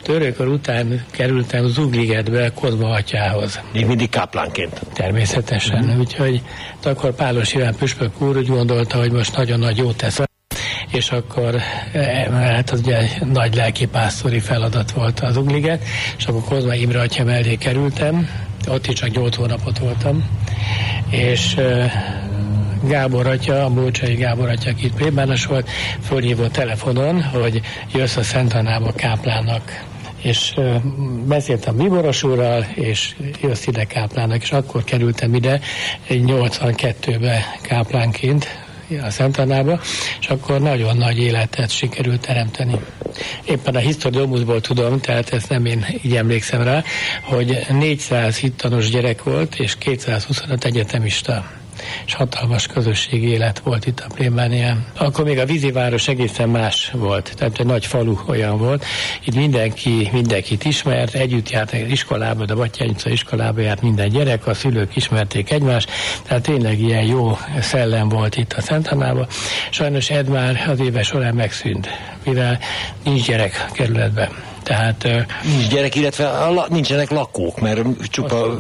Törőkor után kerültem Zugligetbe Kozma atyához. Még mindig káplánként? Természetesen, úgyhogy akkor Pálos Iván püspök úr úgy gondolta, hogy most nagyon nagy jót tesz, és akkor hát az ugye nagy lelkipásztori feladat volt az Zugliget, és akkor Kozma Imre atya mellé kerültem, ott is csak 8 hónapot voltam, és Gábor atya, a Mócsai Gábor atya, aki itt plébános volt, fölhívott telefonon, hogy jössz a Szent Annába káplának. És beszéltem Biboros úrral, és jössz ide káplának, és akkor kerültem ide 82-be káplánként a Szent Annába, és akkor nagyon nagy életet sikerült teremteni. Éppen a Historiomusból tudom, tehát ezt nem én így emlékszem rá, hogy 400 hittanos gyerek volt, és 225 egyetemista. És hatalmas közösségi élet volt itt a plébánián. Akkor még a víziváros egészen más volt, tehát egy nagy falu olyan volt. Itt mindenkit ismert, együtt járt iskolába, de Batthyány utca iskolába járt minden gyerek, a szülők ismerték egymást, tehát tényleg ilyen jó szellem volt itt a Szent Annában. Sajnos ez már az éve során megszűnt, mivel nincs gyerek kerületben. Tehát nincs gyerek, illetve nincsenek lakók, mert csupa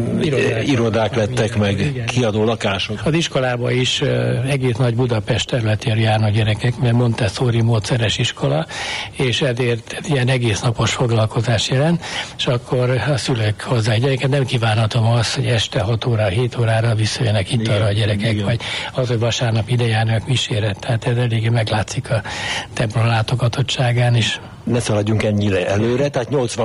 irodák lettek, meg igen. Kiadó lakások. Az iskolába is egész nagy Budapest területén járnak gyerekek, mert Montessori módszeres iskola, és ezért ilyen egész napos foglalkozás jelent, és akkor a szülők hozzá gyereket. Nem kívánhatom azt, hogy este 6 óra, 7 órára visszajönnek itt arra a gyerekek, igen. Vagy az, hogy vasárnap ide járnak misére. Tehát ez eléggé meglátszik a templom látogatottságán is. Ne szaladjunk ennyire előre, tehát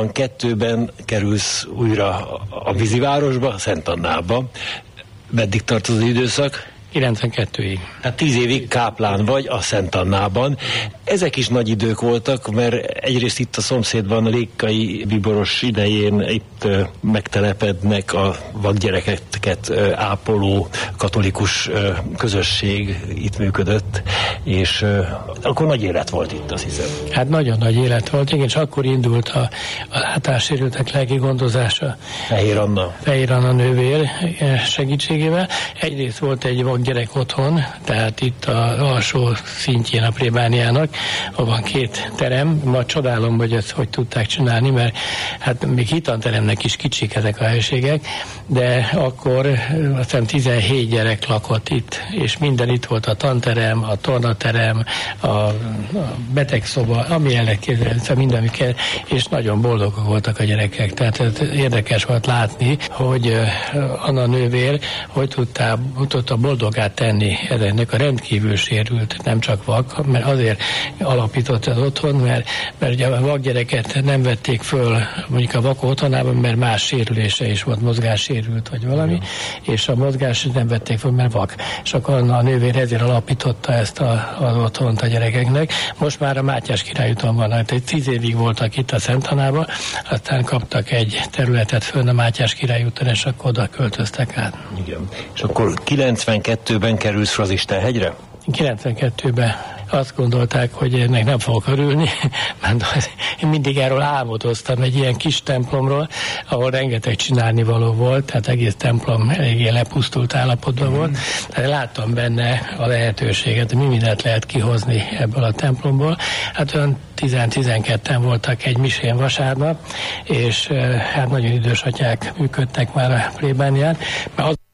82-ben kerülsz újra a vízivárosba, Szent Annába. Meddig tart az időszak? 92-ig. Tehát 10 évig káplán vagy a Szent Annában. Ezek is nagy idők voltak, mert egyrészt itt a szomszédban a Lékai Biboros idején itt megtelepednek a vakgyerekeket ápoló katolikus közösség, itt működött, és akkor nagy élet volt itt, azt hiszem. Hát nagyon nagy élet volt, igen, és akkor indult a látássérültek lelki gondozása. Fehér Anna nővér segítségével. Egyrészt volt egy vakgyerek otthon, tehát itt az alsó szintjén a plébániának, ahol van 2 terem. Ma csodálom, hogy ezt hogy tudták csinálni, mert hát még hitanteremnek is kicsik ezek a helységek, de akkor azt hiszem 17 gyerek lakott itt, és minden itt volt, a tanterem, a tornaterem, a betegszoba, ami elképzelhető, szóval minden, ami kell, és nagyon boldogok voltak a gyerekek. Tehát ez érdekes volt látni, hogy Anna nővér hogy tudta boldogát tenni ennek a rendkívül sérült, nem csak vak, mert azért alapított az otthon, mert ugye a vakgyereket nem vették föl mondjuk a vak otthonában, mert más sérülése is volt, mozgássérült vagy valami, és a mozgás nem vették föl, mert vak. És akkor a nővér ezért alapította ezt az otthont a gyerekeknek. Most már a Mátyás Király úton vannak, tehát 10 évig voltak itt a Szent Annában, aztán kaptak egy területet fönn a Mátyás Király úton, és akkor oda költöztek át. Igen. És akkor 92-ben kerülsz Frazistenhegyre? 92-ben azt gondolták, hogy ennek nem fogok örülni, mert én mindig erről álmodoztam, egy ilyen kis templomról, ahol rengeteg csinálnivaló volt, tehát egész templom eléggé lepusztult állapotban volt. Tehát láttam benne a lehetőséget, hogy mi mindent lehet kihozni ebből a templomból. Hát olyan 10-12-en voltak egy misén vasárnap, és hát nagyon idős atyák működtek már a plébánián, mert az